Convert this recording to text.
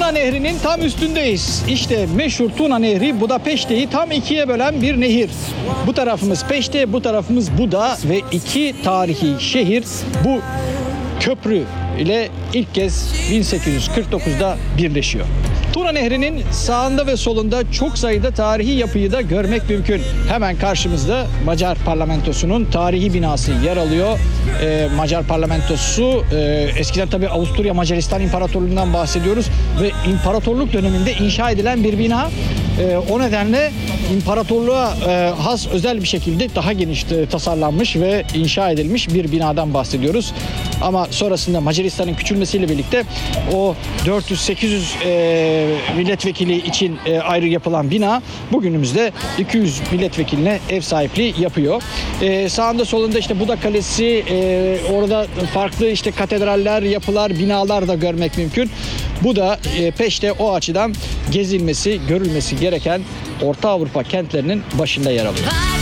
Tuna Nehri'nin tam üstündeyiz. İşte meşhur Tuna Nehri Budapeşte'yi tam ikiye bölen bir nehir. Bu tarafımız Peşte, bu tarafımız Buda ve iki tarihi şehir bu köprü ile ilk kez 1849'da birleşiyor. Tuna Nehri'nin sağında ve solunda çok sayıda tarihi yapıyı da görmek mümkün. Hemen karşımızda Macar Parlamentosu'nun tarihi binası yer alıyor. Macar Parlamentosu eskiden tabii Avusturya Macaristan İmparatorluğu'ndan bahsediyoruz ve imparatorluk döneminde inşa edilen bir bina. O nedenle imparatorluğa has özel bir şekilde daha geniş tasarlanmış ve inşa edilmiş bir binadan bahsediyoruz. Ama sonrasında Macaristan'ın küçülmesiyle birlikte o 400-800 milletvekili için ayrı yapılan bina bugünümüzde 200 milletvekiline ev sahipliği yapıyor. Sağında solunda işte Buda Kalesi, orada farklı işte katedraller, yapılar, binalar da görmek mümkün. Bu da Peşte o açıdan gezilmesi, görülmesi gereken Orta Avrupa kentlerinin başında yer alıyor.